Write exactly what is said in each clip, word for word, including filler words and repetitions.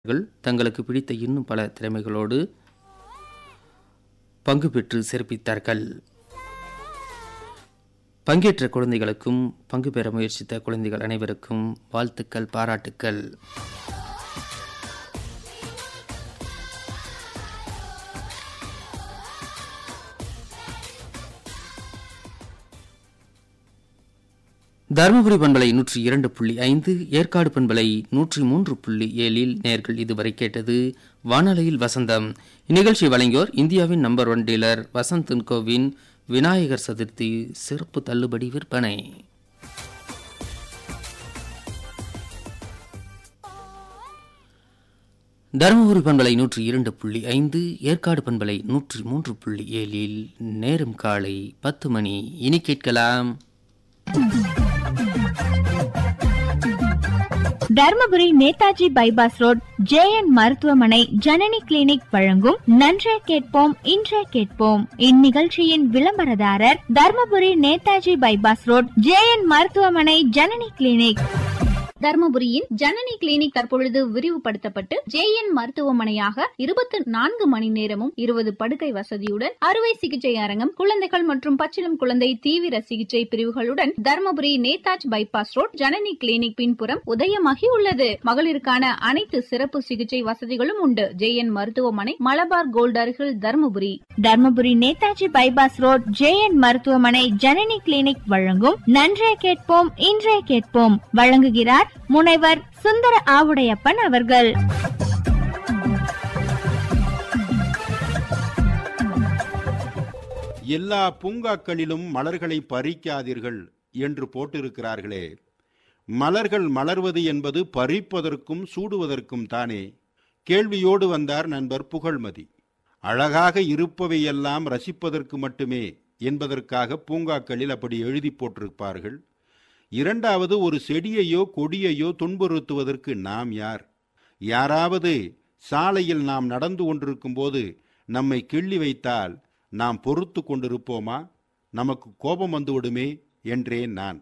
தங்களுக்கு பிடித்த இன்னும் பல திறமைகளோடு பங்கு பெற்று சிறப்பித்தார்கள். பங்கேற்ற குழந்தைகளுக்கும் பங்கு பெற முயற்சித்த குழந்தைகள் அனைவருக்கும் வாழ்த்துக்கள், பாராட்டுக்கள். தருமபுரி பண்பலை நூற்றி இரண்டு புள்ளி ஐந்து, ஏற்காடு பண்பலை நூற்றி மூன்று புள்ளி ஏழில் நேர்கள் இதுவரை கேட்டது வானொலியில் வசந்தம். இந்நிகழ்ச்சி வழங்கியோர் இந்தியாவின் number one dealer Vasanth and CoWIN Vinayagar Chaturthi சிறப்பு தள்ளுபடி விற்பனை. தருமபுரி பண்பலை நூற்றி இரண்டு புள்ளி ஐந்து, ஏற்காடு பண்பலை நூற்றி மூன்று புள்ளி ஏழில் நேரம் காலை பத்து மணி. இனி கேட்கலாம் Dharmapuri Netaji bypass road J N மருத்துவமனை ஜனனி கிளினிக் வழங்கும் நன்றே கேட்போம் இன்றே கேட்போம். இந்நிகழ்ச்சியின் விளம்பரதாரர் Dharmapuri Netaji bypass road J N மருத்துவமனை ஜனனி கிளினிக். தர்மபுரியின் ஜனனி கிளினிக் தற்பொழுது விரிவுபடுத்தப்பட்டு ஜே என் மருத்துவமனையாக இருபத்தி நான்கு மணி நேரமும் இருபது படுக்கை வசதியுடன் அறுவை சிகிச்சை அரங்கம், குழந்தைகள் மற்றும் பச்சிளம் குழந்தை தீவிர சிகிச்சை பிரிவுகளுடன் Dharmapuri Netaji bypass road Janani clinic பின்புறம் உதயமாகி உள்ளது. மகளிருக்கான அனைத்து சிறப்பு சிகிச்சை வசதிகளும் உண்டு. ஜே என் மருத்துவமனை, மலபார் கோல்ட் அருகில், Dharmapuri. Dharmapuri Netaji bypass road J N மருத்துவமனை ஜனனி கிளினிக் வழங்கும் நன்றே கேட்போம் இன்றே கேட்போம். வழங்குகிறார் முனைவர் சுந்தர ஆவுடையப்பன் அவர்கள். எல்லா பூங்காக்களிலும் மலர்களை பறிக்காதீர்கள் என்று போட்டிருக்கிறார்களே, மலர்கள் மலர்வது என்பது பறிப்பதற்கும் சூடுவதற்கும் தானே? கேள்வியோடு வந்தார் நண்பர் புகழ்மதி. அழகாக இருப்பவையெல்லாம் ரசிப்பதற்கு மட்டுமே என்பதற்காக பூங்காக்களில் அப்படி எழுதி போட்டிருப்பார்கள். இரண்டாவது, ஒரு செடியையோ கொடியையோ துன்புறுத்துவதற்கு நாம் யார்? யாராவது சாலையில் நாம் நடந்து கொண்டிருக்கும் போது நம்மை கிள்ளி வைத்தால் நாம் பொறுத்து கொண்டிருப்போமா? நமக்கு கோபம் வந்துவிடுமே என்றேன் நான்.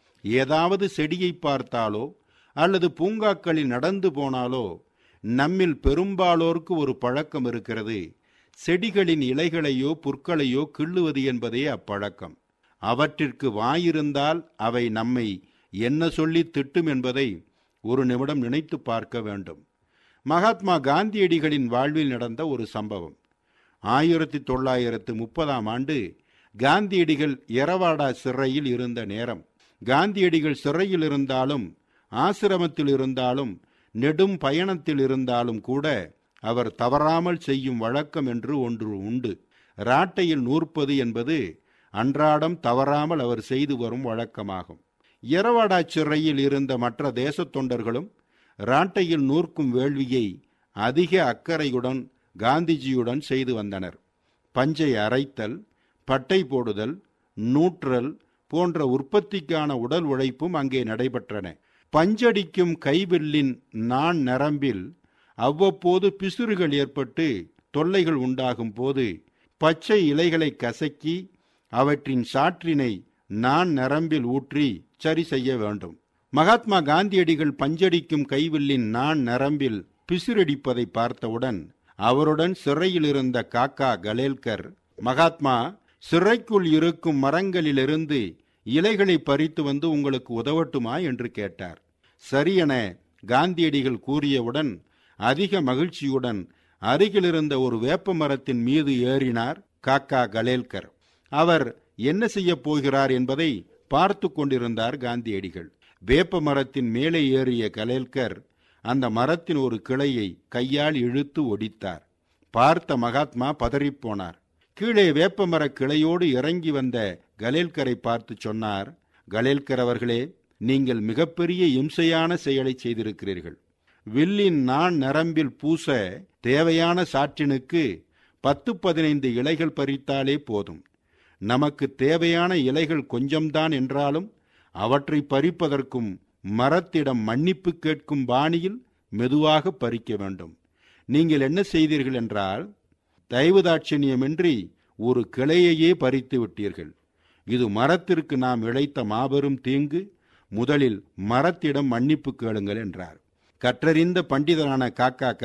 ஏதாவது செடியை பார்த்தாலோ அல்லது பூங்காக்களில் நடந்து போனாலோ நம்மில் பெரும்பாலோருக்கு ஒரு பழக்கம் இருக்கிறது. செடிகளின் இலைகளையோ புற்களையோ கிள்ளுவது என்பதே அப்பழக்கம். அவற்றிற்கு வாயிருந்தால் அவை நம்மை என்ன சொல்லி திட்டும் என்பதை ஒரு நிமிடம் நினைத்து பார்க்க வேண்டும். மகாத்மா காந்தியடிகளின் வாழ்வில் நடந்த ஒரு சம்பவம். ஆயிரத்தி தொள்ளாயிரத்து முப்பதாம் ஆண்டு காந்தியடிகள் எரவாடா சிறையில் இருந்த நேரம். காந்தியடிகள் சிறையில் இருந்தாலும், ஆசிரமத்தில் இருந்தாலும், நெடும் பயணத்தில் இருந்தாலும் கூட அவர் தவறாமல் செய்யும் வழக்கம் என்று ஒன்று உண்டு. ராட்டையில் நூற்பது என்பது அன்றாடம் தவறாமல் அவர் செய்து வரும் வழக்கமாகும். எரவாடா சிறையில் இருந்த மற்ற தேச தொண்டர்களும் ராட்டையில் நூற்கும் வேள்வியை அதிக அக்கறையுடன் காந்திஜியுடன் செய்து வந்தனர். பஞ்சை அரைத்தல், பட்டை போடுதல், நூற்றல் போன்ற உற்பத்திக்கான உடல் உழைப்பும் அங்கே நடைபெற்றன. பஞ்சடிக்கும் கைவில்லின் நாண் நரம்பில் அவ்வப்போது பிசுறுகள் ஏற்பட்டு தொல்லைகள் உண்டாகும் போது பச்சை இலைகளை கசக்கி அவற்றின் சாற்றினை நான் நரம்பில் ஊற்றி சரி செய்ய வேண்டும். மகாத்மா காந்தியடிகள் பஞ்சடிக்கும் கைவில்லின் நான் நரம்பில் பிசுரடிப்பதை பார்த்தவுடன் அவருடன் சிறையில் இருந்த காக்கா கலேல்கர், மகாத்மா, சிறைக்குள் இருக்கும் மரங்களிலிருந்து இலைகளை பறித்து வந்து உங்களுக்கு உதவட்டுமா என்று கேட்டார். சரியென காந்தியடிகள் கூறியவுடன் அதிக மகிழ்ச்சியுடன் அருகிலிருந்த ஒரு வேப்ப மரத்தின் மீது ஏறினார் காக்கா கலேல்கர். அவர் என்ன செய்ய போகிறார் என்பதை பார்த்து கொண்டிருந்தார் காந்தியடிகள். வேப்ப மரத்தின் மேலே ஏறிய கலேல்கர் அந்த மரத்தின் ஒரு கிளையை கையால் இழுத்து ஒடித்தார். பார்த்த மகாத்மா பதறிப்போனார். கீழே வேப்பமர கிளையோடு இறங்கி வந்த கலேல்கரை பார்த்து சொன்னார், கலேல்கர் அவர்களே, நீங்கள் மிகப்பெரிய இம்சையான செயலை செய்திருக்கிறீர்கள். வில்லின் நான் நரம்பில் பூச தேவையான சாற்றினுக்கு பத்து பதினைந்து இலைகள் பறித்தாலே போதும். நமக்கு தேவையான இலைகள் கொஞ்சம்தான் என்றாலும் அவற்றை பறிப்பதற்கும் மரத்திடம் மன்னிப்பு கேட்கும் பாணியில் மெதுவாக பறிக்க வேண்டும். நீங்கள் என்ன செய்தீர்கள் என்றால், தயவுதாட்சணியமின்றி ஒரு கிளையையே பறித்து விட்டீர்கள். இது மரத்திற்கு நாம் இழைத்த மாபெரும் தீங்கு. முதலில் மரத்திடம் மன்னிப்பு கேளுங்கள் என்றார். கற்றறிந்த பண்டிதரான காக்கா